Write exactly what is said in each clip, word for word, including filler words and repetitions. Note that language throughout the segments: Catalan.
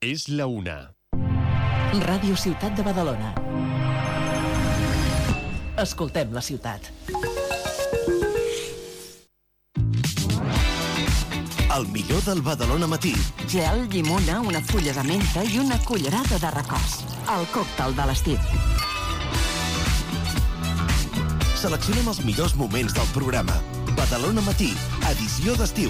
És la una. Ràdio Ciutat de Badalona. Escoltem la ciutat. El millor del Badalona Matí. Gel, llimona, una fulla de menta i una cullerada de recòs. El còctel de l'estiu. Seleccionem els millors moments del programa. Badalona Matí, edició d'estiu.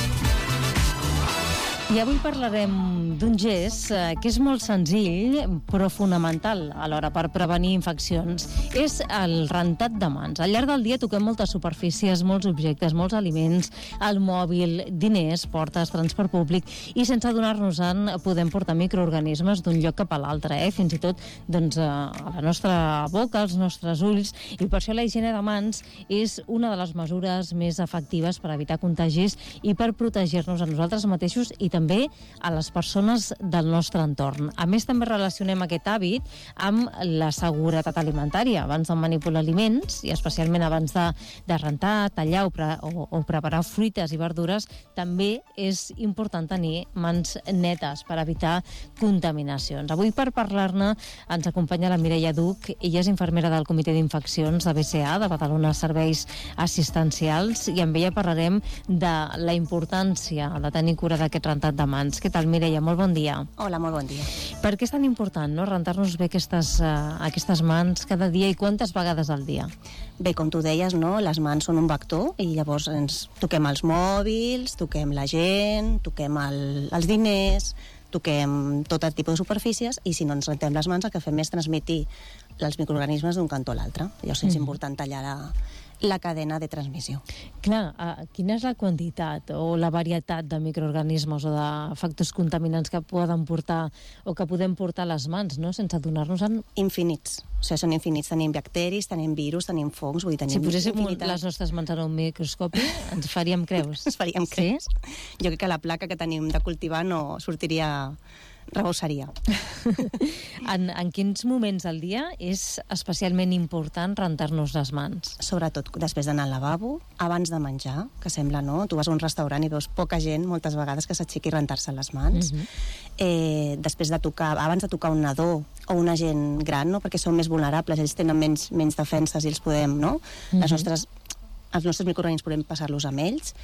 I avui parlarem d'un gest eh, que és molt senzill, però fonamental alhora per prevenir infeccions. És el rentat de mans. Al llarg del dia toquem moltes superfícies, molts objectes, molts aliments, el mòbil, diners, portes, transport públic, i sense adonar-nos-en podem portar microorganismes d'un lloc cap a l'altre, eh? Fins i tot doncs, a la nostra boca, als nostres ulls, i per això la higiene de mans és una de les mesures més efectives per evitar contagis i per protegir-nos a nosaltres mateixos i també també a les persones del nostre entorn. A més, també relacionem aquest hàbit amb la seguretat alimentària. Abans de manipular aliments, i especialment abans de, de rentar, tallar o, pre, o, o preparar fruites i verdures, també és important tenir mans netes per evitar contaminacions. Avui, per parlar-ne, ens acompanya la Mireia Duc. Ella és infermera del Comitè d'Infeccions de B C A, de Badalona Serveis Assistencials, i amb ella parlarem de la importància de tenir cura d'aquest rentat de mans. Què tal, Mireia? Molt bon dia. Hola, molt bon dia. Per què és tan important, no?, rentar-nos bé aquestes, uh, aquestes mans cada dia i quantes vegades al dia? Bé, com tu deies, no?, les mans són un vector i llavors ens toquem els mòbils, toquem la gent, toquem el, els diners, toquem tot el tipus de superfícies, i si no ens rentem les mans el que fem és transmetre els microorganismes d'un cantó a l'altre. Llavors és mm. important tallar la, la cadena de transmissió. Clar, uh, quina és la quantitat o la varietat de microorganismes o de factors contaminants que poden portar o que podem portar a les mans, no?, sense adonar-nos-en? Infinits. O sigui, són infinits. Tenim bacteris, tenim virus, tenim fongs, vull dir, tenim si poséssim infinitat. Les nostres mans en un microscopi, ens faríem creus. Ens faríem creus. Sí? Jo crec que la placa que tenim de cultivar no sortiria... rebossaria. en, en quins moments del dia és especialment important rentar-nos les mans? Sobretot després d'anar al lavabo, abans de menjar, que sembla, no? Tu vas a un restaurant i veus poca gent, moltes vegades, que s'aixequi a rentar-se les mans. Uh-huh. eh, després de tocar, abans de tocar un nadó o una gent gran, no?, perquè són més vulnerables, ells tenen menys, menys defenses i els podem, no? Uh-huh. Les nostres, els nostres microorganismes podem passar-los amb ells,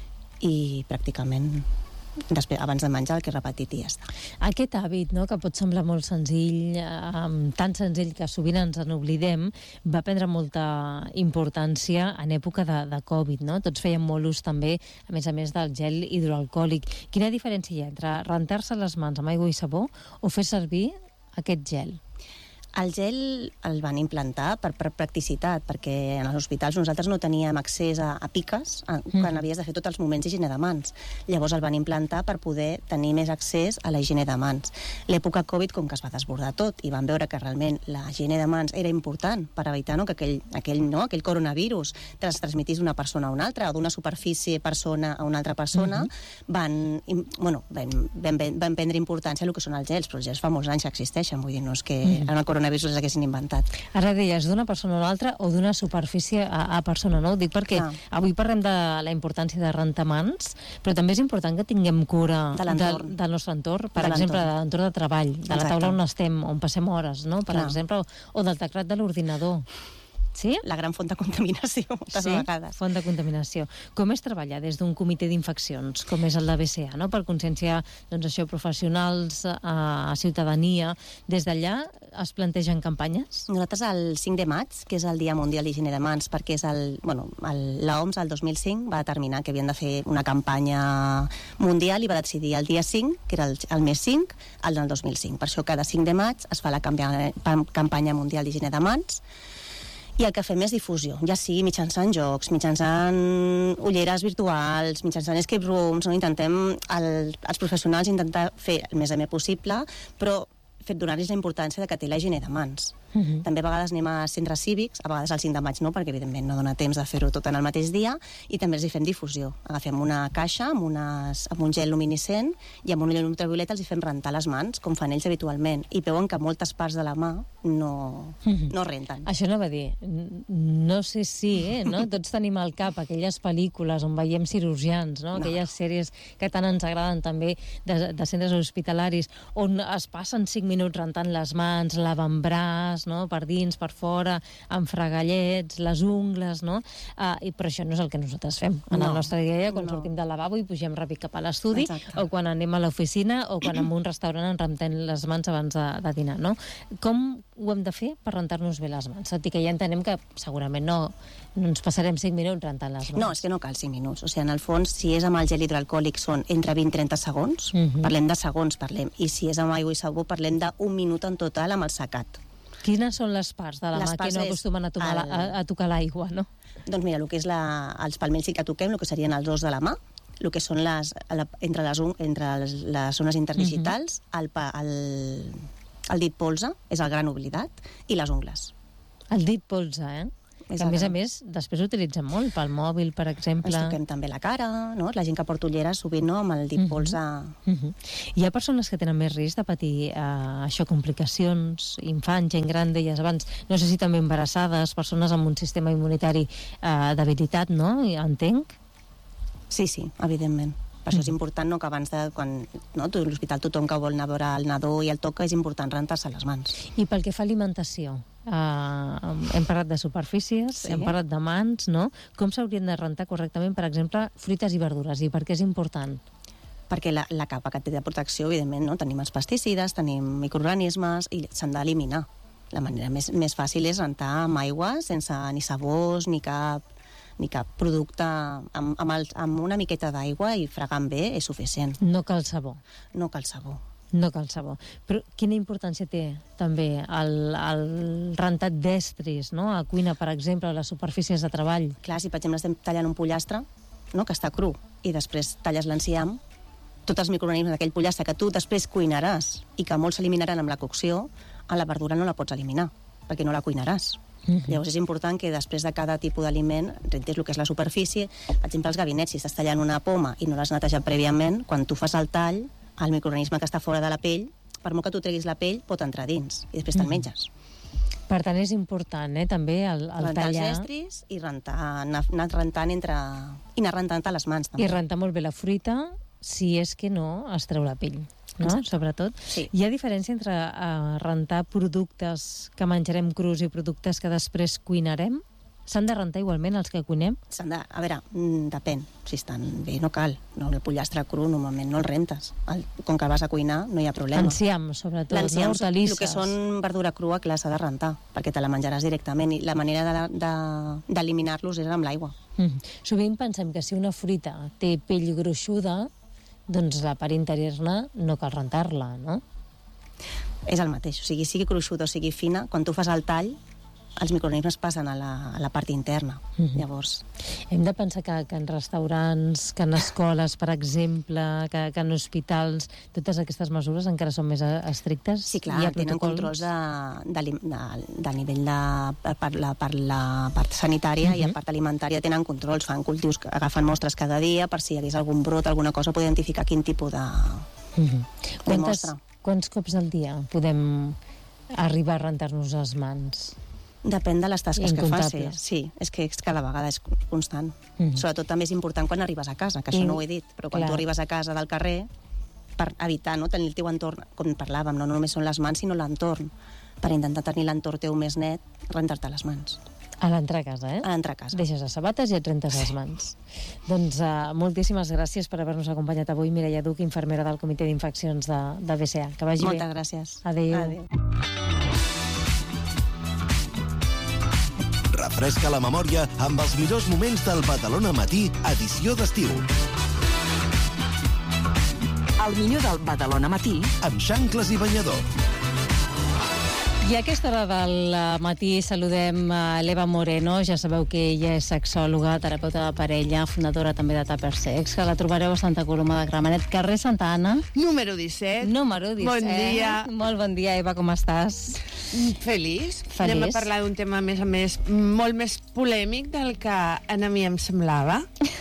i pràcticament... Després, abans de menjar, el que he repetit i ja està. Aquest hàbit, no?, que pot semblar molt senzill, eh, tan senzill que sovint ens en oblidem, va prendre molta importància en època de, de Covid, no? Tots feien molt ús també, a més a més, del gel hidroalcohòlic. Quina diferència hi ha entre rentar-se les mans amb aigua i sabó o fer servir aquest gel? El gel el van implantar per, per practicitat, perquè en els hospitals nosaltres no teníem accés a, a piques a, mm. quan havies de fer tots els moments d'higiene de mans. Llavors el van implantar per poder tenir més accés a la higiene de mans. L'època Covid, com que es va desbordar tot i van veure que realment la higiene de mans era important per evitar, no?, que aquell, aquell, no, aquell coronavirus es transmetís d'una persona a una altra o d'una superfície persona a una altra persona, mm-hmm. van, bueno, van, van, van prendre importància el que són els gels, però els gels fa molts anys que existeixen, vull dir, no és que mm-hmm. en el coronavirus els haguessin inventat. Ara deies d'una persona a una altra o d'una superfície a, a persona, no? Ho dic perquè ah. avui parlem de la importància de rentar mans, però també és important que tinguem cura de del, del nostre entorn, per de exemple, de l'entorn de treball, de Exacte. La taula on estem, on passem hores, no?, per Clar. exemple, o, o del teclat de l'ordinador. Sí? La gran font de contaminació, moltes sí? vegades. Font de contaminació. Com és treballar des d'un comitè d'infeccions, com és el de B C A, no?, per conscienciar, doncs això, professionals, a, a ciutadania? Des d'allà es plantegen campanyes? Nosaltres el cinc de maig, que és el Dia Mundial d'Higiene de Mans, perquè és el, bueno, el, l'O M S el dos mil cinc va determinar que havien de fer una campanya mundial i va decidir el dia cinc, que era el, el mes cinc, el del dos mil cinc. Per això cada cinc de maig es fa la campanya, campanya mundial d'higiene de mans, i el que fem és difusió, ja sigui mitjançant jocs, mitjançant ulleres virtuals, mitjançant escape rooms, no? Intentem, el, els professionals, intentar fer el més amè possible, però donar-los la importància de que té la higiene de mans. Uh-huh. També a vegades anem a centres cívics, a vegades al cinc de maig no, perquè evidentment no dona temps de fer-ho tot en el mateix dia, i també els hi fem difusió. Agafem una caixa amb, unes, amb un gel luminescent i amb un llum ultravioleta els hi fem rentar les mans, com fan ells habitualment, i veuen que moltes parts de la mà no, uh-huh. no renten. Això no va dir. No sé si, eh, no? Tots tenim al cap aquelles pel·lícules on veiem cirurgians, no? Aquelles no. sèries que tant ens agraden també de, de centres hospitalaris, on es passen cinc minuts rentant les mans, l'avantbraç, no? Per dins, per fora, amb fregallets, les ungles, no? Uh, i però això no és el que nosaltres fem. En no. el nostre dia a dia, quan no. sortim del lavabo i pugem ràpid cap a l'estudi, o quan anem a l'oficina, o quan en un restaurant ens rentem les mans abans de, de dinar, no? Com ho hem de fer per rentar-nos bé les mans? Tot i que ja entenem que segurament no, no ens passarem cinc minuts rentant les mans. No, és que no cal cinc minuts. O sigui, en el fons, si és amb el gel hidroalcohòlic són entre vint i trenta segons, uh-huh. parlem de segons, parlem. I si és amb aigua i sabó, parlem d'un minut en total amb el secat. Quines són les parts de la les mà que no acostumen a, tomar el... a, a tocar l'aigua, no? Doncs mira, el que és la, els palmells sí que toquem, el que serien els os de la mà, el que són les, la, entre, les, entre les, les zones interdigitals, uh-huh. el, el, el dit polze, és el gran oblidat, i les ungles. El dit polze, eh? Que a més a més, després utilitzem molt pel mòbil, per exemple. Ens toquem també la cara, no? La gent que porta ulleres sovint, no?, amb el dit polze... Uh-huh. Uh-huh. Hi ha persones que tenen més risc de patir uh, això, complicacions, infants, gent gran, deies abans, no sé si també embarassades, persones amb un sistema immunitari uh, debilitat, no? Entenc? Sí, sí, evidentment. Per això és important, no?, que abans de... Quan, no, a l'hospital tothom que vol anar a veure el nadó i el toca, és important rentar-se les mans. I pel que fa a alimentació? Uh, hem parlat de superfícies, sí. hem parlat de mans, no? Com s'haurien de rentar correctament, per exemple, fruites i verdures, i per què és important? Perquè la, la capa que té de protecció, evidentment, no? Tenim els pesticides, tenim microorganismes, i s'han d'eliminar. La manera més, més fàcil és rentar amb aigua, sense ni sabors, ni cap, ni cap producte, amb, amb, el, amb una miqueta d'aigua i fregant bé és suficient. No cal sabó. No cal sabó. No cal sabó. Però quina importància té també el, el rentat d'estris, no? A cuina, per exemple, a les superfícies de treball? Clar, si per exemple estem tallant un pollastre, no?, que està cru, i després talles l'enciam, tots els microorganismes d'aquell pollastre que tu després cuinaràs i que molts s'eliminaran amb la cocció, a la verdura no la pots eliminar, perquè no la cuinaràs. Uh-huh. Llavors és important que després de cada tipus d'aliment rentis el que és la superfície. Per exemple, els gabinets, si estàs tallant una poma i no l'has netejat prèviament, quan tu fas el tall, el microorganisme que està fora de la pell, per molt que tu treguis la pell, pot entrar dins, i després te'l menges. Per tant, és important, eh, també, el, el rentar tallar... els estris i rentar, anar, anar rentant entre... i anar rentant a les mans, també. I rentar molt bé la fruita, si és que no es treu la pell, no? Exacte. Sobretot. Sí. Hi ha diferència entre uh, rentar productes que menjarem crus i productes que després cuinarem? S'han de rentar igualment els que cuinem? S'han de... A veure, mm, depèn. Si estan bé, no cal. No, el pollastre cru normalment no el rentes. El, com que vas a cuinar, no hi ha problema. Enciam, sobretot, no? Hortalisses. El que són verdura crua, clar, s'ha de rentar, perquè te la menjaràs directament. I la manera d'eliminar-los és amb l'aigua. Mm. Sovint pensem que si una fruita té pell gruixuda, doncs la part interior no cal rentar-la, no? És el mateix. O sigui, sigui gruixuda o sigui fina, quan tu fas el tall, els microorganismes passen a la, a la part interna. Mm-hmm. Llavors... Hem de pensar que, que en restaurants, que en escoles, per exemple, que, que en hospitals, totes aquestes mesures encara són més estrictes? Sí, clar, tenen controls de, de, de, de nivell de... per la, per la part sanitària mm-hmm. i a part alimentària tenen controls, fan cultius, agafan mostres cada dia per si hi hagués algun brot, alguna cosa, poder identificar quin tipus de, mm-hmm. de Quantes, mostra. Quants cops al dia podem arribar a rentar-nos les mans? Depèn de les tasques que facis. Sí, és que cada vegada és constant. Mm-hmm. Sobretot també és important quan arribes a casa, que això I... no ho he dit, però quan Clar. tu arribes a casa del carrer, per evitar no, tenir el teu entorn, com parlàvem, no, no només són les mans, sinó l'entorn. Per intentar tenir l'entorn teu més net, rentar-te les mans. A l'entrar a casa, eh? A l'entrar a casa. Deixes les sabates i et rentes les mans. Doncs uh, moltíssimes gràcies per haver-nos acompanyat avui, Mireia Duch, infermera del Comitè d'Infeccions de, de B C A. Que vagi Moltes bé. Moltes gràcies. Adéu. Adéu. Refresca la memòria amb els millors moments del Badalona Matí, edició d'estiu. El millor del Badalona Matí amb xancles i banyador. I a aquesta hora del matí saludem a l'Eva Moreno. Ja sabeu que ella és sexòloga, terapeuta de parella, fundadora també de Tupper Sex, que la trobareu a Santa Coloma de Gramenet, carrer Santa Anna. Número disset. Número disset. Bon dia. Molt bon dia, Eva, com estàs? Feliç. Feliç. Anem a parlar d'un tema, a més a més, molt més polèmic del que a mi em semblava.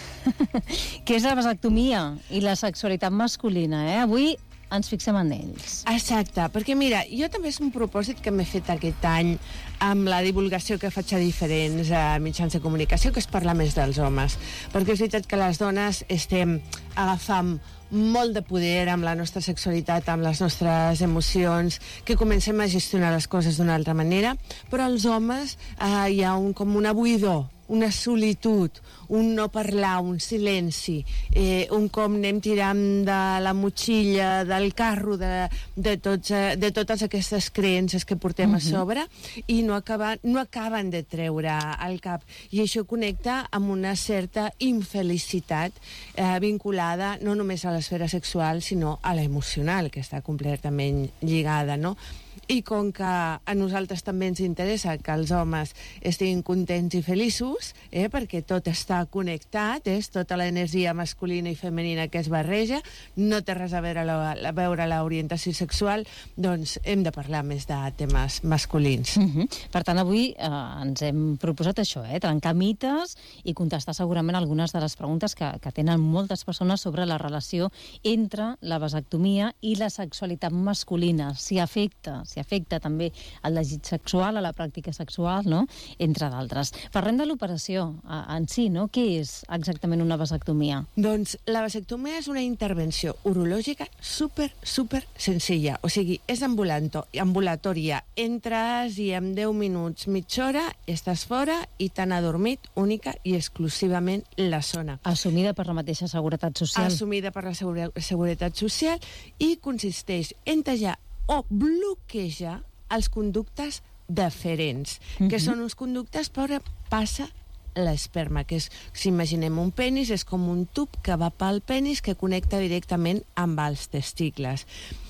Que és la vasectomia i la sexualitat masculina, eh? Avui ens fixem en ells. Exacte, perquè mira, jo també és un propòsit que m'he fet aquest any amb la divulgació que faig a diferents eh, mitjans de comunicació, que és parlar més dels homes. Perquè és veritat que les dones estem agafant molt de poder amb la nostra sexualitat, amb les nostres emocions, que comencem a gestionar les coses d'una altra manera, però als homes eh, hi ha un, com una buidor, una solitud, un no parlar, un silenci, eh, un com anem tirant de la motxilla, del carro, de, de, tots, de totes aquestes creences que portem uh-huh. a sobre, i no, acaba, no acaben de treure al cap. I això connecta amb una certa infelicitat eh, vinculada no només a l'esfera sexual, sinó a la emocional, que està completament lligada, no? I com que a nosaltres també ens interessa que els homes estiguin contents i feliços, eh, perquè tot està connectat, és tota l'energia masculina i femenina que es barreja, no té res a veure la, a veure l'orientació sexual, doncs hem de parlar més de temes masculins. Uh-huh. Per tant, avui eh, ens hem proposat això, eh, trencar mites i contestar segurament algunes de les preguntes que, que tenen moltes persones sobre la relació entre la vasectomia i la sexualitat masculina, si afecta, si afecta també el desig sexual, a la pràctica sexual, no? Entre d'altres. Parlem de l'operació en si, no? Què és exactament una vasectomia? Doncs la vasectomia és una intervenció urològica super, super senzilla. O sigui, és ambulanto, ambulatòria. Entres i en deu minuts, mitja hora, estàs fora i t'han adormit única i exclusivament la zona. Assumida per la mateixa seguretat social. Assumida per la segure, seguretat social i consisteix en tallar o bloqueja els conductes deferents, uh-huh. que són uns conductes per on passa l'esperma, que és, si imaginem un penis, és com un tub que va pel penis que connecta directament amb els testicles.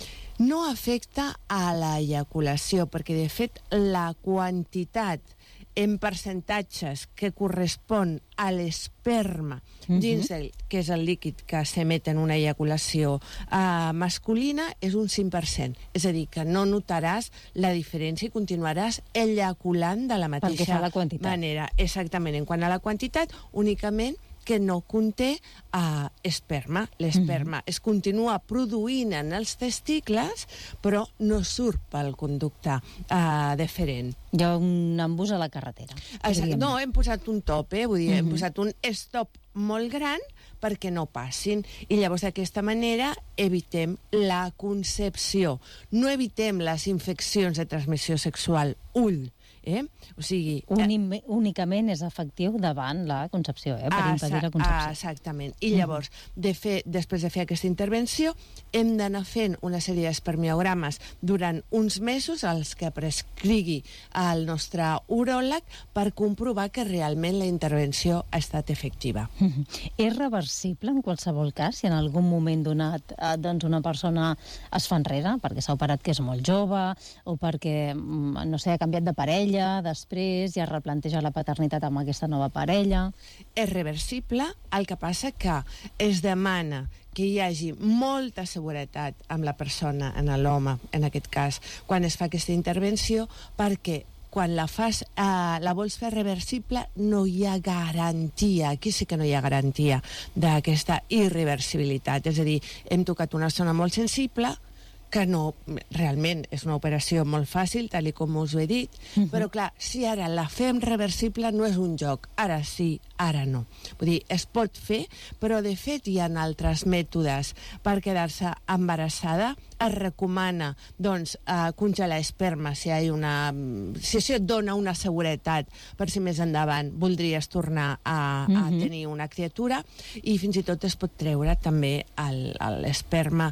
No afecta a l'eyaculació, perquè de fet la quantitat en percentatges que correspon a l'esperma uh-huh. dins del, que és el líquid que s'emet en una eyaculació uh, masculina, és un cinc per cent. És a dir, que no notaràs la diferència i continuaràs eyaculant de la mateixa manera. Exactament. En quant a la quantitat, únicament que no conté uh, esperma. L'esperma uh-huh. es continua produint en els testicles, però no surt pel conducte uh, deferent. Hi ha un embús a la carretera. Exacte. No, hem posat un top, eh? Vull dir, uh-huh. hem posat un stop molt gran perquè no passin. I llavors d'aquesta manera evitem la concepció. No evitem les infeccions de transmissió sexual ull. Eh? O sigui... Unim, únicament és efectiu davant la concepció, eh? Per impedir la concepció. Exactament. I llavors, de fer, després de fer aquesta intervenció, hem d'anar fent una sèrie d'espermiogrames durant uns mesos, els que prescrigui el nostre uròleg, per comprovar que realment la intervenció ha estat efectiva. És reversible en qualsevol cas, si en algun moment donat doncs una persona es fa enrere, perquè s'ha operat que és molt jove, o perquè, no sé, ha canviat de parella, després ja replanteja la paternitat amb aquesta nova parella. És reversible, el que passa que es demana que hi hagi molta seguretat amb la persona, en l'home, en aquest cas, quan es fa aquesta intervenció, perquè quan la fas, eh, la vols fer reversible, no hi ha garantia, aquí sí que no hi ha garantia d'aquesta irreversibilitat. És a dir, hem tocat una zona molt sensible, que no, realment és una operació molt fàcil, tal com us ho he dit, uh-huh. però clar, si ara la fem reversible no és un joc, ara sí, ara no. Vull dir, es pot fer, però de fet hi ha altres mètodes per quedar-se embarassada. Es recomana, doncs, eh, congelar esperma si, hi ha una, si això et dona una seguretat per si més endavant voldries tornar a, a uh-huh. tenir una criatura, i fins i tot es pot treure també l'esperma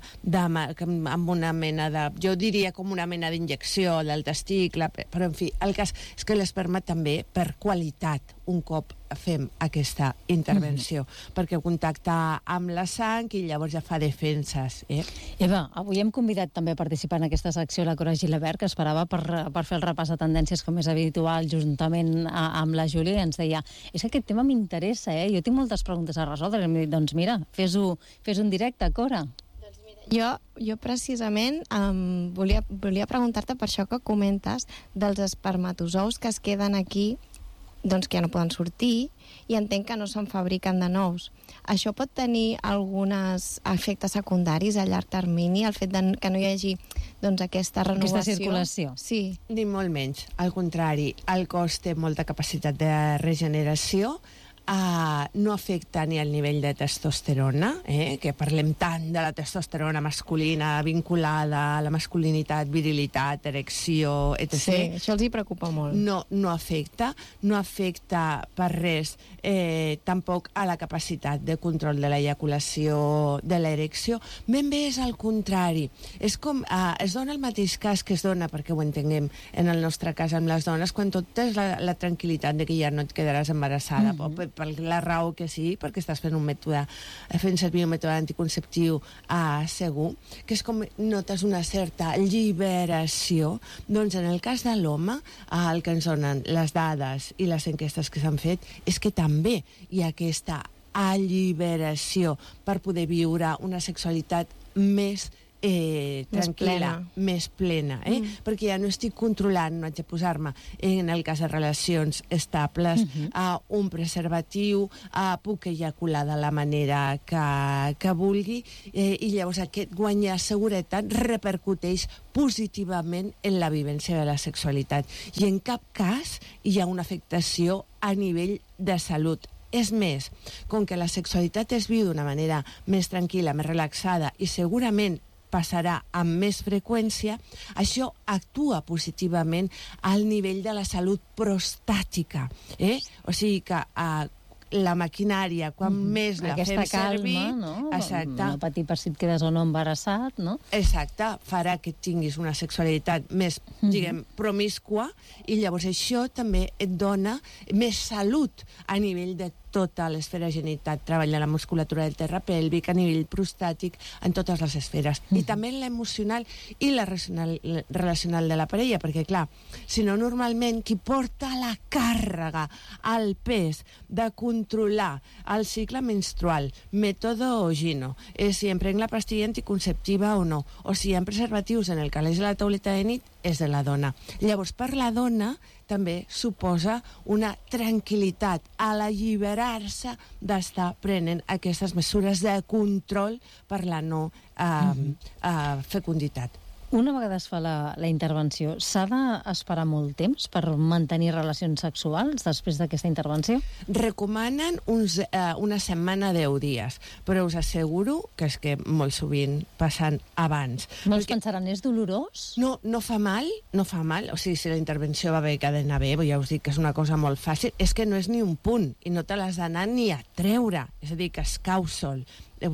amb una mena de, jo diria com una mena d'injecció del testicle, però en fi, el cas és que l'esperma també, per qualitat, un cop fem aquesta intervenció, mm. perquè contacta amb la sang i llavors ja fa defenses. Eh? Eva, avui hem convidat també a participar en aquesta secció la Cora Gilabert, que esperava per, per fer el repàs de tendències com és habitual juntament a, amb la Júlia, i ens deia, és que aquest tema m'interessa, eh? Jo tinc moltes preguntes a resoldre. I em dit, doncs mira, fes-ho fes un directe, Cora. Jo, jo precisament um, volia, volia preguntar-te per això que comentes dels espermatozous que es queden aquí, doncs que ja no poden sortir, i entenc que no se'n fabriquen de nous. Això pot tenir alguns efectes secundaris a llarg termini, el fet de que no hi hagi doncs, aquesta renovació? Aquesta circulació. Sí. Ni molt menys. Al contrari, el cos té molta capacitat de regeneració, Uh, no afecta ni el nivell de testosterona, eh? que parlem tant de la testosterona masculina vinculada a la masculinitat, virilitat, erecció, etcètera. Sí, això els hi preocupa molt. No, no afecta, no afecta per res, eh, tampoc a la capacitat de control de l'eyaculació, de l'erecció. Ben bé és al contrari. És com, uh, es dona el mateix cas que es dona, perquè ho entenguem en el nostre cas amb les dones, quan tot és la, la tranquil·litat de que ja no et quedaràs embarassada, mm-hmm. per, per la raó que sí, perquè estàs fent un mètode, fent servir un mètode anticonceptiu uh, segur, que és com notes una certa lliberació. Doncs en el cas de l'home, uh, el que ens donen les dades i les enquestes que s'han fet és que també hi ha aquesta alliberació per poder viure una sexualitat més Eh, tranquil·la, més plena, més plena eh? mm. perquè ja no estic controlant, no haig de posar-me en el cas de relacions estables mm-hmm. a un preservatiu, a puc ejacular de la manera que, que vulgui, eh, i llavors aquest guanyar seguretat repercuteix positivament en la vivència de la sexualitat, i en cap cas hi ha una afectació a nivell de salut. És més, com que la sexualitat es viu d'una manera més tranquil·la, més relaxada, i segurament passarà amb més freqüència, això actua positivament al nivell de la salut prostàtica. Eh? O sigui que eh, la maquinària, quan mm. més la aquesta fem servir... calma, no? Exacte. No patir per si et quedes o no embarassat, no? Exacte, farà que tinguis una sexualitat més, mm. diguem, promiscua, i llavors això també et dona més salut a nivell de tota l'esfera genital, treballa la musculatura del terra pèlvic, a nivell prostàtic, en totes les esferes. Mm. I també en l'emocional i la relacional de la parella, perquè, clar, si no, normalment, qui porta la càrrega, el pes de controlar el cicle menstrual, mètode Gino, és si em prenc la pastilla anticonceptiva o no, o si hi ha preservatius en el calaix de la tauleta de nit, és de la dona. Llavors, per la dona, també suposa una tranquil·litat a l'alliberar-se d'estar prenent aquestes mesures de control per la no eh, mm-hmm. eh, fecunditat. Una vegada es fa la, la intervenció, s'ha d'esperar molt temps per mantenir relacions sexuals després d'aquesta intervenció? Recomanen uns, eh, una setmana, deu dies, però us asseguro que és que molt sovint passen abans. Molts Perquè pensaran, és dolorós? No, no fa mal, no fa mal. O sigui, si la intervenció va bé, que ha d'anar bé, ja us dic que és una cosa molt fàcil, és que no és ni un punt, i no te l'has d'anar ni a treure, és a dir, que es cau sol.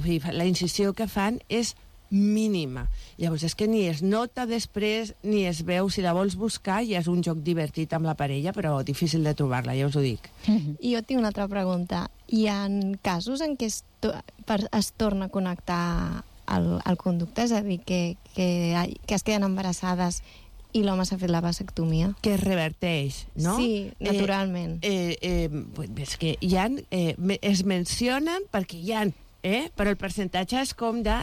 La incisió que fan és mínima. Llavors és que ni es nota després ni es veu. Si la vols buscar ja és un joc divertit amb la parella, però difícil de trobar-la, ja us ho dic. I jo tinc una altra pregunta. Hi ha casos en què es, to per, es torna a connectar el, el conducte? És a dir, que, que, que es queden embarassades i l'home s'ha fet la vasectomia? Que es reverteix, no? Sí, naturalment. Eh, eh, eh, és que hi ha, eh, es mencionen perquè hi ha Eh? però el percentatge és com de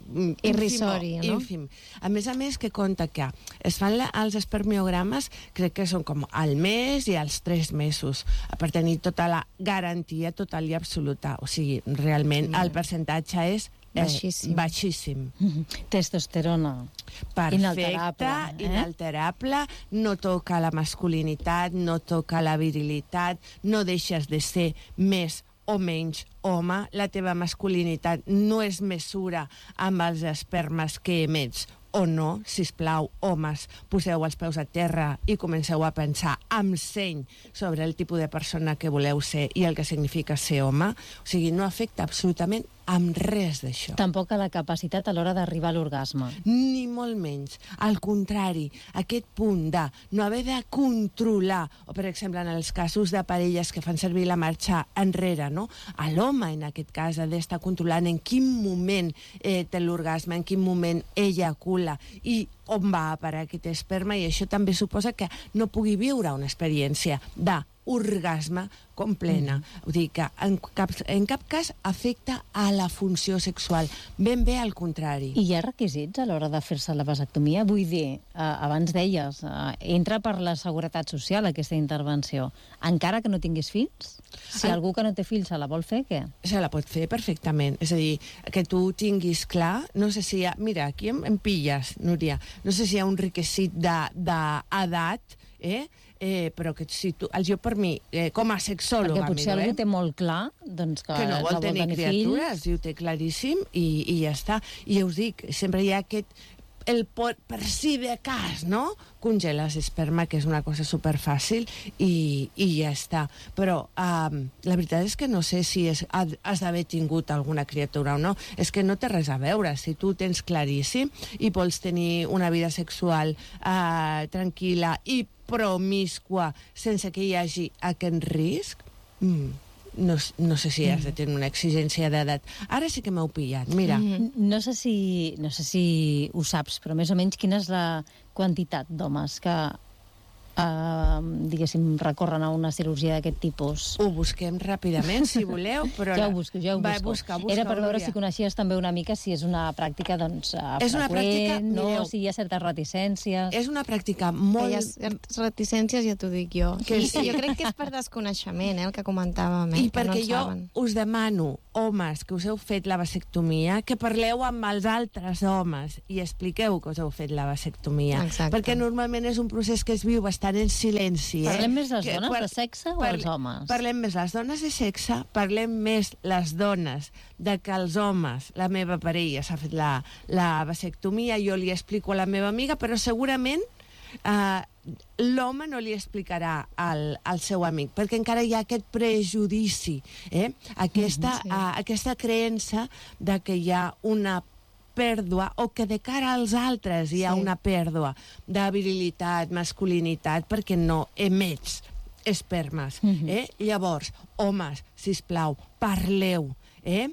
irrisori, no? Ínfim. A més a més, que compta que es fan la, els espermiogrames, crec que són com al mes i als tres mesos, per tenir tota la garantia total i absoluta. O sigui, realment, el percentatge és eh, baixíssim. baixíssim. Mm-hmm. Testosterona. Perfecte, inalterable, eh? inalterable, no toca la masculinitat, no toca la virilitat, no deixes de ser més o menys home, la teva masculinitat no es mesura amb els espermes que emets o no. Sisplau, homes, poseu els peus a terra i comenceu a pensar amb seny sobre el tipus de persona que voleu ser i el que significa ser home. O sigui, no afecta absolutament amb res d'això. Tampoc a la capacitat a l'hora d'arribar a l'orgasme. Ni molt menys. Al contrari, aquest punt de no haver de controlar, o per exemple en els casos de parelles que fan servir la marxa enrere, no? A l'home, en aquest cas, ha d'estar controlant en quin moment eh, té l'orgasme, en quin moment eyacula i on va a parar aquest esperma, i això també suposa que no pugui viure una experiència d'orgasme completa. Mm. Vull dir que en cap, en cap cas afecta a la funció sexual, ben bé al contrari. I hi ha requisits a l'hora de fer-se la vasectomia? Vull dir, eh, abans deies, eh, entra per la seguretat social aquesta intervenció, encara que no tinguis fills? Si en... algú que no té fills se la vol fer, què? Se la pot fer perfectament. És a dir, que tu tinguis clar, no sé si hi ha... Mira, aquí em, em pilles, Núria, no sé si hi ha un requisit d'edat, eh? Eh, però que si tu, jo per mi, eh, com a sexòloga... Perquè potser miro, algú eh? té molt clar doncs, que, que no vol tenir, tenir criatures, i ho té claríssim, i, i ja està. I ja us dic, sempre hi ha aquest... El por, per si de cas, no? Congeles esperma, que és una cosa superfàcil, i, i ja està. Però um, la veritat és que no sé si és, has d'haver tingut alguna criatura o no. És que no té res a veure. Si tu tens claríssim i vols tenir una vida sexual uh, tranquil·la i promiscua sense que hi hagi aquest risc... Mm. No, no sé si has de tenir una exigència d'edat. Ara sí que m'heu pillat, mira. Mm. No sé si, no sé si ho saps, però més o menys quina és la quantitat d'homes que, eh, diguéssim, recorren a una cirurgia d'aquest tipus? Ho busquem ràpidament, si voleu, però... Ja ho busco, ja ho busco. Va, busca, busca, Era per veure Núria. si coneixies també una mica si és una pràctica, doncs, és una freqüent, pràctica, no? mireu, Si hi ha certes reticències... És una pràctica molt... Que hi ha reticències, ja t'ho dic jo. Que I sí. jo crec que és per desconeixement, eh, el que comentàvem, eh, I que perquè no en jo saben. us demano, homes, que us heu fet la vasectomia, que parleu amb els altres homes i expliqueu que us heu fet la vasectomia. Exacte. Perquè normalment és un procés que es viu bastant en silenci. Eh? Parlem més les Que dones par- de sexe o parle- els homes? Parlem més les dones de sexe, parlem més les dones de que els homes, la meva parella s'ha fet la, la vasectomia, jo li explico a la meva amiga, però segurament Uh, l'home no li explicarà al, al seu amic, perquè encara hi ha aquest prejudici, eh? aquesta, Sí. uh, aquesta creença de que hi ha una pèrdua, o que de cara als altres hi ha Sí. una pèrdua de virilitat, masculinitat, perquè no emets espermes. Mhm. eh? Llavors, homes, sisplau, parleu, eh?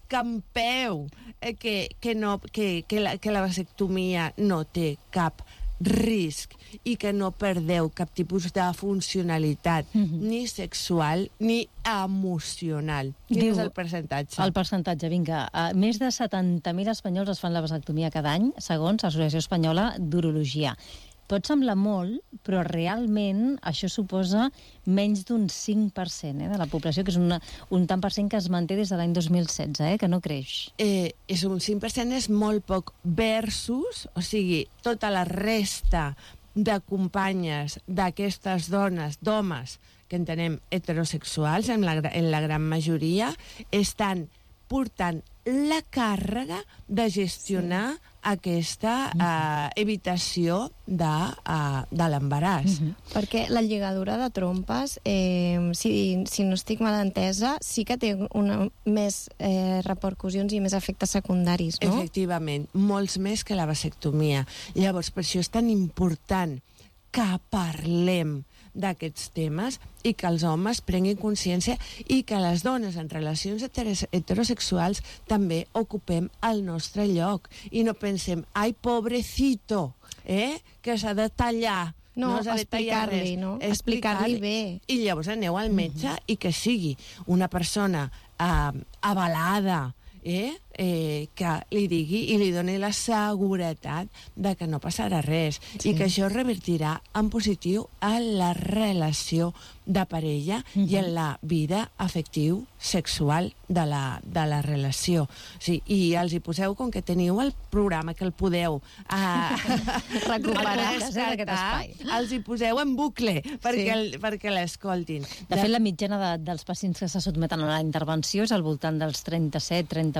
escampeu eh, que, que, no, que, que, la, que la vasectomia no té cap risc i que no perdeu cap tipus de funcionalitat, Mhm. ni sexual ni emocional. Quin Diu- és el percentatge? El percentatge, vinga. Uh, més de setanta mil espanyols es fan la vasectomia cada any, segons l'Associació Espanyola d'Urologia. Pot semblar molt, però realment això suposa menys d'un cinc per cent eh, de la població, que és una, un tant per cent que es manté des de l'any dos mil setze, eh, que no creix. Eh, és un cinc per cent, és molt poc, versus, o sigui, tota la resta de companyes d'aquestes dones, d'homes, que entenem heterosexuals, en la, en la gran majoria, estan portant la càrrega de gestionar sí. aquesta uh, evitació de, uh, de l'embaràs. Mhm. Perquè la lligadura de trompes, eh, si, si no estic mal entesa, sí que té una, més eh, repercussions i més efectes secundaris, no? Efectivament, molts més que la vasectomia. Llavors, per això és tan important que parlem d'aquests temes i que els homes prenguin consciència i que les dones en relacions heteros heterosexuals també ocupem el nostre lloc i no pensem, ai, pobrecito, eh, que s'ha de tallar. No, s'ha de tallar explicar-li, res. no? Explicar-li bé. I llavors aneu al metge mm -hmm. i que sigui una persona eh, avalada, eh, eh, que li digui i li doni la seguretat de que no passarà res sí. i que això revertirà en positiu a la relació de parella uh -huh. i en la vida afectiu sexual de la, de la relació. Sí, i els hi poseu, com que teniu el programa que el podeu eh, Recuperar d'aquest espai. els hi poseu en bucle perquè, Sí. el, perquè l'escoltin. De fet, la mitjana de, dels pacients que se sotmeten a la intervenció és al voltant dels trenta-set trenta-vuit anys,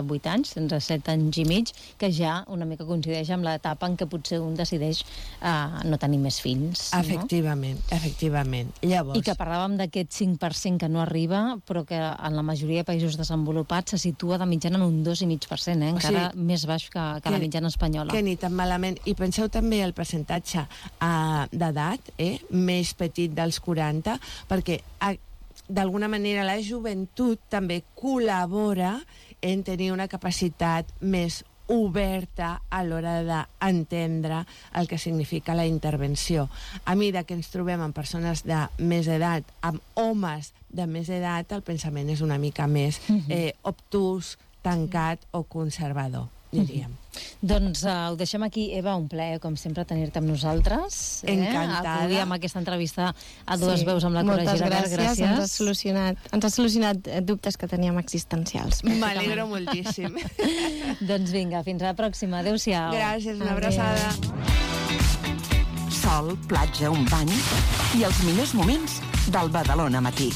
anys, entre set anys i mig, que ja una mica coincideix amb l'etapa en què potser un decideix uh, no tenir més fills. Efectivament, no? efectivament. Llavors... I que parlàvem d'aquest cinc per cent que no arriba, però que en la majoria de països desenvolupats se situa de mitjana en un dos coma cinc per cent, eh? encara o sigui, més baix que, que, que la mitjana espanyola. Que ni tan malament. I penseu també el percentatge uh, d'edat, eh? més petit dels quaranta, perquè uh, d'alguna manera la joventut també col·labora en tenir una capacitat més oberta a l'hora d'entendre el que significa la intervenció. A mesura que ens trobem amb persones de més edat, amb homes de més edat, el pensament és una mica més eh, obtús, tancat o conservador, diríem. Doncs uh, ho deixem aquí. Eva, un plaer, com sempre, tenir-te amb nosaltres. Eh? Encantada. Avui amb aquesta entrevista a dues sí. veus amb la Cora Moltes Girabert. gràcies. Gràcies. Ens ha solucionat, ens ha solucionat dubtes que teníem existencials. M'alegro moltíssim. Doncs vinga, fins a la pròxima. Adéu-siau. Gràcies, una abraçada. Sol, platja, un bany i els millors moments del Badalona Matí.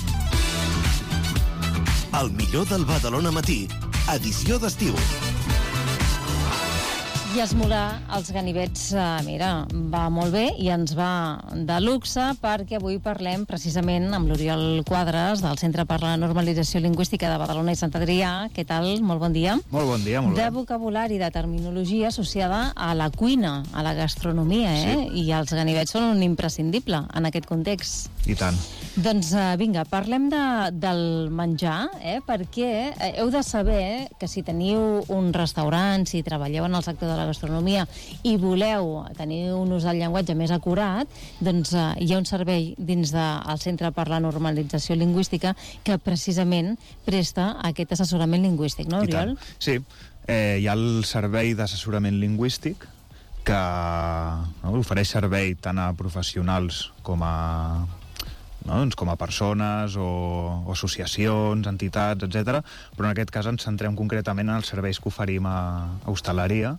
El millor del Badalona Matí, edició d'estiu. I esmolar els ganivets, eh, mira, va molt bé i ens va de luxe perquè avui parlem precisament amb l'Oriol Quadres del Centre per la Normalització Lingüística de Badalona i Sant Adrià. Què tal? Molt bon dia. Molt bon dia, molt bé. De vocabulari, de terminologia associada a la cuina, a la gastronomia, eh? Sí. I els ganivets són un imprescindible en aquest context. I tant. Doncs uh, vinga, parlem de, del menjar, eh? perquè heu de saber que si teniu un restaurant, si treballeu en el sector de la gastronomia i voleu tenir un ús del llenguatge més acurat, doncs uh, hi ha un servei dins del Centre per la Normalització Lingüística que precisament presta aquest assessorament lingüístic, no, Oriol? Sí, eh, hi ha el servei d'assessorament lingüístic que no, ofereix servei tant a professionals com a no, doncs com a persones o, o associacions, entitats, etcètera. Però en aquest cas ens centrem concretament en els serveis que oferim a, a hostaleria.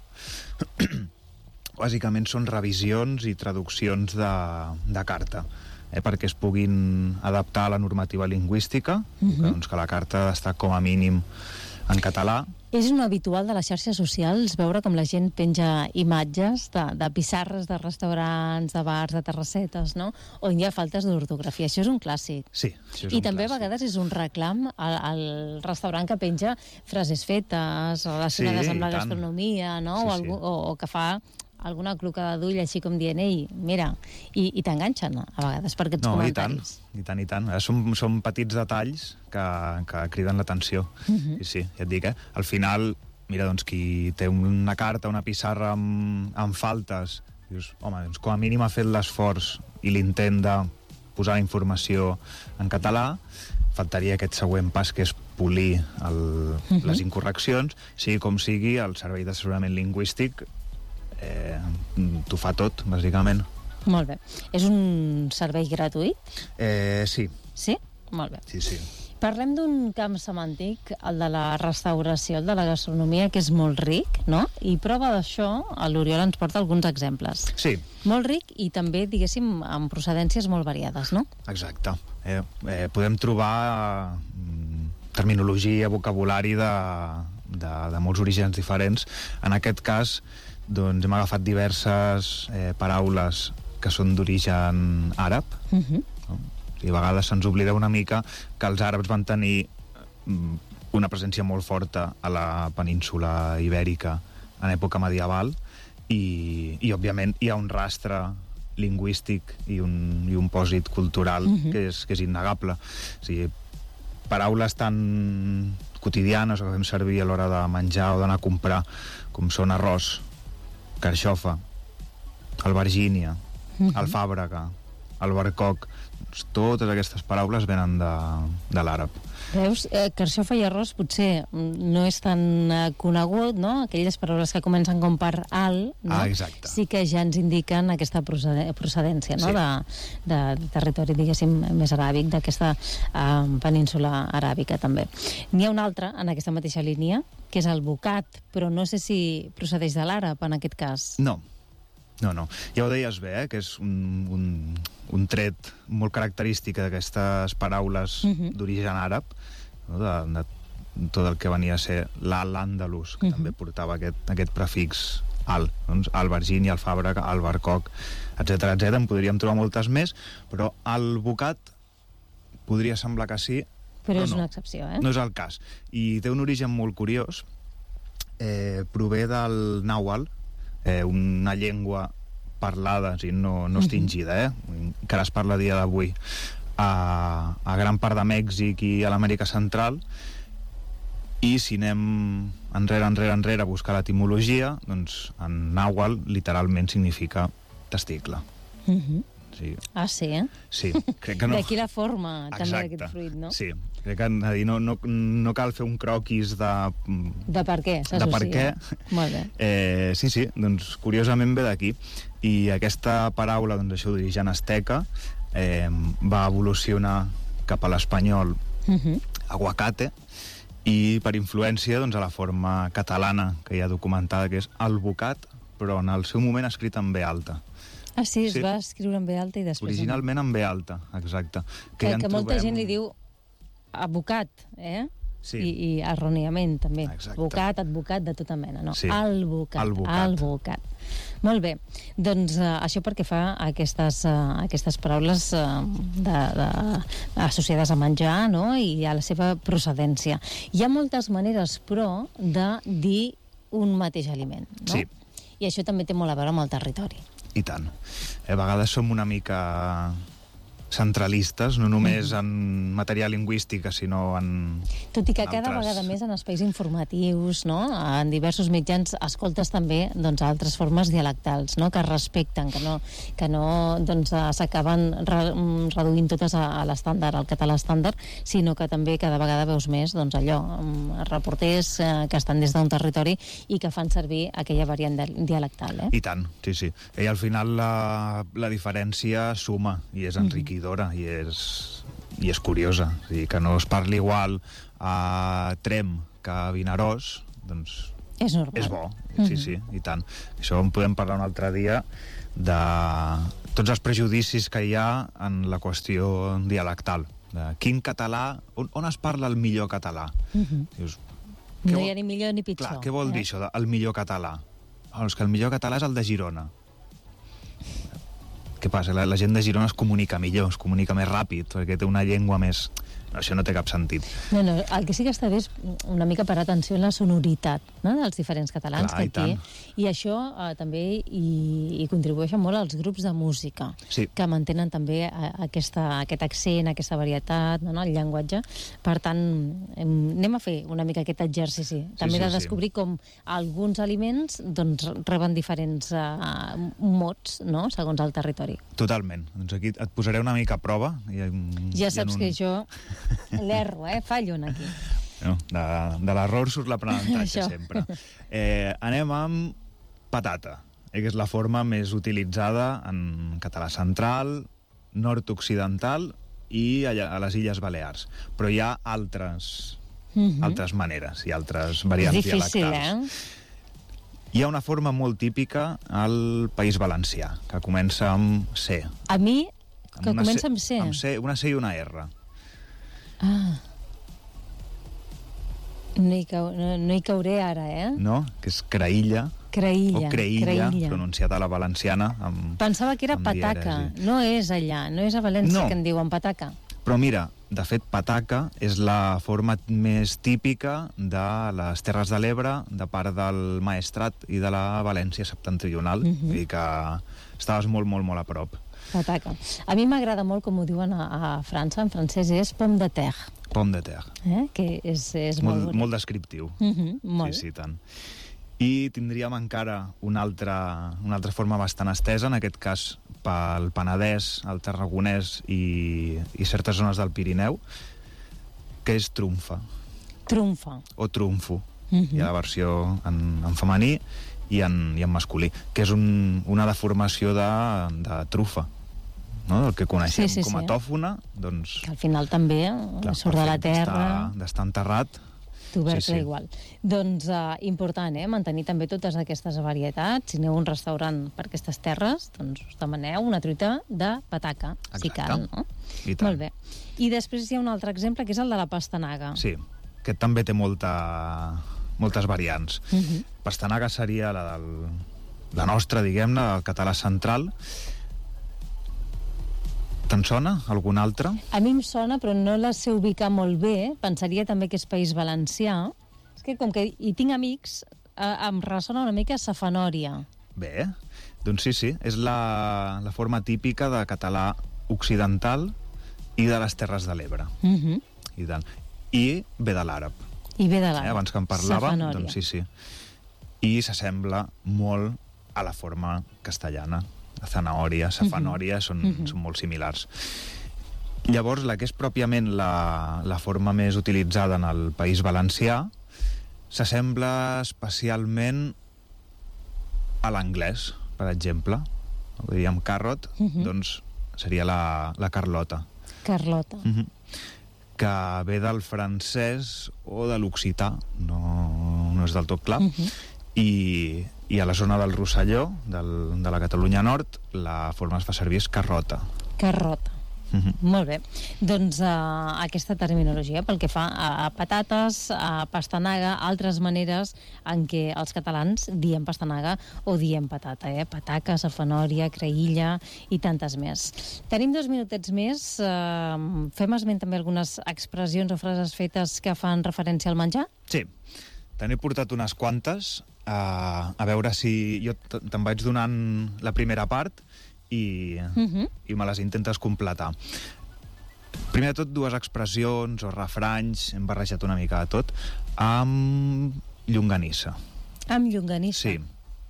Bàsicament són revisions i traduccions de, de carta, eh, perquè es puguin adaptar a la normativa lingüística, uh-huh. que, doncs, que la carta ha d'estar com a mínim en català. És un habitual de les xarxes socials veure com la gent penja imatges de, de pissarres de restaurants, de bars, de terrassetes, no? On hi ha faltes d'ortografia. Això és un clàssic. Sí, això és I un també clàssic. A vegades és un reclam al, al restaurant que penja frases fetes, relacionades sí, amb la tant. gastronomia, no? Sí, o, algú, sí. o, o que fa alguna clocada d'ull així com dient, ei, mira, i, i t'enganxen a vegades per aquests no, comentaris. No, i tant, i tant, i tant. Són, són petits detalls que, que criden l'atenció. Uh-huh. I sí, ja et dic, eh? Al final, mira, doncs, qui té una carta, una pissarra amb, amb faltes, dius, home, doncs, com a mínim ha fet l'esforç i l'intent de posar la informació en català, faltaria aquest següent pas, que és polir el, uh-huh. les incorreccions, sigui com sigui, el servei d'assessorament lingüístic eh, t'ho fa tot, bàsicament. Molt bé. És un servei gratuït? Eh, sí. Sí? Molt bé. Sí, sí. Parlem d'un camp semàntic, el de la restauració, el de la gastronomia, que és molt ric, no? I prova d'això, l'Oriol ens porta alguns exemples. Sí. Molt ric i també, diguéssim, amb procedències molt variades, no? Exacte. Eh, eh, podem trobar eh, terminologia, vocabulari de, de, de molts orígens diferents. En aquest cas, doncs, hem agafat diverses eh, paraules que són d'origen àrab, uh-huh. no? I a vegades se'ns oblida una mica que els àrabs van tenir una presència molt forta a la península ibèrica en època medieval i, i òbviament, hi ha un rastre lingüístic i un, i un pòsit cultural uh-huh. que, és, que és innegable. O sigui, paraules tan quotidianes que fem servir a l'hora de menjar o d'anar a comprar, com són arròs, carxofa, albergínia, uh-huh. alfàbrega, albercoc, totes aquestes paraules venen de, de l'àrab. Veus, eh, carxofa i arròs potser no és tan eh, conegut, no? Aquelles paraules que comencen com per al, no? Ah, exacte. Sí que ja ens indiquen aquesta procedència, no? Sí. De, de territori, diguéssim, més aràbic, d'aquesta eh, península aràbica, també. N'hi ha una altra, en aquesta mateixa línia, que és el bocat, però no sé si procedeix de l'àrab, en aquest cas. No. No, no. Ja ho deies bé, eh? Que és un, un, un tret molt característic d'aquestes paraules uh-huh. d'origen àrab, no? de, de tot el que venia a ser l'alt andalús, que uh -huh. també portava aquest, aquest prefix alt, doncs albergínia, alfàbrega, albercoc, etcètera, etcètera. En podríem trobar moltes més, però albocat podria semblar que sí, però, però és no. una excepció, eh? No és el cas. I té un origen molt curiós. Eh, prové del nàhuatl, eh, una llengua parlada, o sigui, no, no extingida, eh? Encara es parla a dia d'avui a, a gran part de Mèxic i a l'Amèrica Central. I si anem enrere, enrere, enrere a buscar l'etimologia, doncs en nàhuatl literalment significa testicle. Uh -huh. Sí. Ah, sí, eh? Sí, crec que no. D'aquí la forma, Exacte. també, d'aquest fruit, no? Sí, crec que no, no, no cal fer un croquis de... De per què s'associa. De per què. Molt bé. Eh, sí, sí, doncs curiosament ve d'aquí. I aquesta paraula, doncs això d'origen asteca, eh, va evolucionar cap a l'espanyol Uh -huh. aguacate, i per influència doncs, a la forma catalana que hi ha documentada, que és albocat, però en el seu moment escrit en B alta. Ah, sí, es Sí. va escriure en B alta i després... Originalment en B alta, exacte. Que, ja en que molta trobem- gent li diu abocat, eh? Sí. I, i erròniament, també. Exacte. Advocat, advocat, de tota mena, no? Sí. Albocat. Albocat. Albocat. Molt bé. Doncs uh, això perquè fa aquestes, uh, aquestes paraules uh, de, de, associades a menjar, no?, i a la seva procedència. Hi ha moltes maneres, però, de dir un mateix aliment, no? Sí. I això també té molt a veure amb el territori. I tant. A vegades som una mica centralistes, no només Mm-hmm. en matèria lingüística, sinó en... Tot i que en cada altres- vegada més en espais informatius, no?, en diversos mitjans, escoltes també doncs, altres formes dialectals, no?, que es respecten, que no, que no doncs, eh, s'acaben re, mm, reduint totes a, a l'estàndard, al català estàndard, sinó que també cada vegada veus més doncs, allò, mm, reporters eh, que estan des d'un territori i que fan servir aquella variant de, dialectal. Eh? I tant, sí, sí. I al final la, la diferència suma i és enriquidora i és, i és curiosa. O sigui, que no es parli igual a Trem que a Vinaròs, doncs És normal. és bo, sí, sí, i tant. Això en podem parlar un altre dia de tots els prejudicis que hi ha en la qüestió dialectal. De quin català, on, on es parla el millor català? Uh-huh. Dius, No vol- hi ha ni millor ni pitjor. Clar, què vol eh? dir això, de, el millor català? Oh, és que el millor català és el de Girona. Què passa? La, la gent de Girona es comunica millor, es comunica més ràpid, perquè té una llengua més... No, això no té cap sentit. No, no, el que sí que està bé és una mica per atenció en la sonoritat, no?, dels diferents catalans. Clar, que i tant. aquí, I això eh, també hi, hi contribueixen molt els grups de música, Sí. que mantenen també eh, aquesta, aquest accent, aquesta varietat, no, no, el llenguatge. Per tant, em, anem a fer una mica aquest exercici. També sí, de sí. descobrir com alguns aliments doncs, reben diferents uh, mots, no?, segons el territori. Totalment. Doncs aquí et posaré una mica a prova. I, Ja i saps en un... que jo l'erro, eh? Fallo en aquí. No, de, de l'error surt l'aprenentatge, Això. sempre. Eh, anem amb patata, eh, que és la forma més utilitzada en català central, nord-occidental i allà, a les Illes Balears. Però hi ha altres, Mhm. altres maneres i altres variants És difícil, dialectals. eh? Hi ha una forma molt típica al País Valencià, que comença amb C. A mi, Amb que una comença C, amb C. Amb C, una C i una R. Ah. No hi, cau, no, no hi cauré ara, eh? No? Que és creïlla, Creïlla. o creïlla, creïlla. pronunciat a la valenciana. Amb... Pensava que era amb pataca. dièresi. No és allà, no és a València No. que en diuen pataca. Però mira, de fet, pataca és la forma més típica de les Terres de l'Ebre, de part del Maestrat i de la València septentrional. Mhm. Vull dir que estaves molt, molt, molt a prop. Pataca. A mi m'agrada molt, com ho diuen a, a França, en francès és pomme de terre, Pomme de terre. eh? Que és, és molt, Molt, bonic. molt descriptiu. Mhm, molt. Sí, sí, tant. I tindríem encara una altra, una altra forma bastant estesa, en aquest cas pel Penedès, el Tarragonès i, i certes zones del Pirineu, que és trumfa, Trumfa. o trumfo. Mhm. Hi ha la versió en, en femení i en, i en masculí, que és un, una deformació de, de trufa, no? El que coneixem Sí, sí, com a sí. tòfona, doncs... Que al final també clar, surt de pel la fet terra... d'estar- d'estar enterrat. Tubercle Sí, sí. igual. Doncs uh, important, eh? Mantenir també totes aquestes varietats. Si aneu a un restaurant per aquestes terres, doncs us demaneu una truita de pataca, si Exacte. cal, no? I tant. Molt bé. I després hi ha un altre exemple, que és el de la pastanaga. Sí. aquest també té molta, moltes variants. Uh-huh. Pastanaga seria la, del, la nostra, diguem-ne, del català central. Te'n sona alguna altra? A mi em sona, però no la sé ubicar molt bé. Pensaria també que és País Valencià. És que com que hi tinc amics, eh, em ressona una mica Safanòria. Bé, doncs sí, sí. És la, la forma típica de català occidental i de les Terres de l'Ebre. Uh-huh. I, tant. I ve de l'àrab. I ve de l'àrab. Eh, abans que en parlava, Safanòria. doncs sí, sí. I s'assembla molt a la forma castellana. La zanahòria, safanòria, uh-huh. són, uh-huh. són molt similars. Llavors, la que és pròpiament la, la forma més utilitzada en el País Valencià s'assembla especialment a l'anglès, per exemple. Diríem carrot, uh-huh. doncs seria la, la Carlota. Carlota. Uh-huh. Que ve del francès o de l'occità, no, no és del tot clar. Uh-huh. I, i a la zona del Rosselló, del, de la Catalunya Nord, la forma es fa servir és carrota. Carrota. Uh-huh. Molt bé. Doncs uh, aquesta terminologia pel que fa a, a patates, a pastanaga, altres maneres en què els catalans diem pastanaga o diem patata, eh? Pataca, safanòria, creïlla i tantes més. Tenim dos minutets més. Uh, fem esment també algunes expressions o frases fetes que fan referència al menjar? Sí. Te n'he portat unes quantes. Uh, a veure si... Jo te'n vaig donant la primera part i, uh-huh. i me les intentes completar. Primer de tot, dues expressions o refranys, hem barrejat una mica de tot, amb llonganissa. Amb llonganissa? Sí.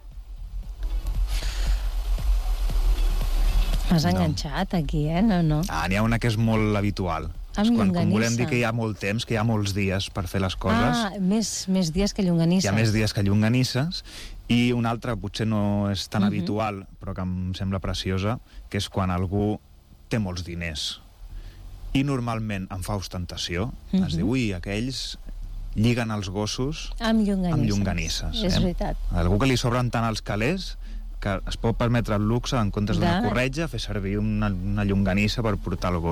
M'has no. enganxat aquí, eh? No, no. Ah, n'hi ha una que és molt habitual. Amb quan, llonganissa. quan volem dir que hi ha molt temps, que hi ha molts dies per fer les coses. Ah, més, més dies que llonganisses. Hi ha més dies que llonganisses. I una altra, potser no és tan uh-huh. habitual, però que em sembla preciosa, que és quan algú té molts diners i normalment en fa ostentació. Uh-huh. Es diu, ui, aquells lliguen els gossos amb llonganisses. Amb llonganisses és eh? veritat. Algú que li sobren tant els calés que es pot permetre el luxe, en comptes d'una de... corretja, fer servir una, una llonganissa per portar el gos.